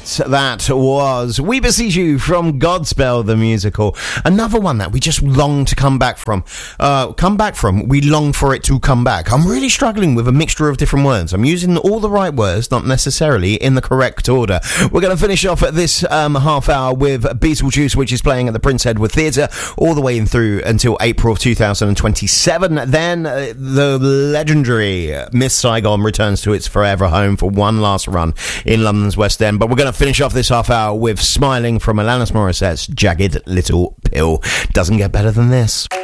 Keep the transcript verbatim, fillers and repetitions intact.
That was We Beseech You from Godspell the musical. Another one that we just long to come back from. Uh, come back from. We long for it to come back. I'm really struggling with a mixture of different words. I'm using all the right words, not necessarily in the correct order. We're going to finish off at this um, half hour with Beetlejuice, which is playing at the Prince Edward Theatre all the way in through until April of two thousand twenty-seven. Then uh, the legendary Miss Saigon returns to its forever home for one last run in London's West End. But we're going to finish off this half hour with Smiling from Alanis Morissette's Jagged Little Pill. Doesn't get better than this.